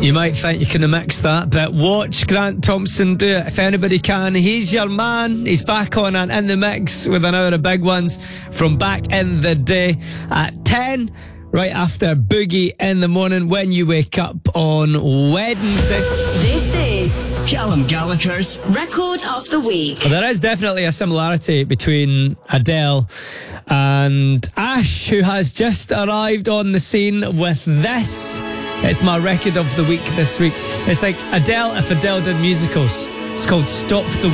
You might think you can mix that, but watch Grant Thompson do it. If anybody can, he's your man. He's back on and in the mix with an hour of big ones from back in the day at 10, right after Boogie in the morning when you wake up on Wednesday. This is Callum Gallagher's Record of the Week. Well, there is definitely a similarity between Adele and Ash, who has just arrived on the scene with this. It's my record of the week this week. It's like Adele if Adele did musicals. It's called Stop the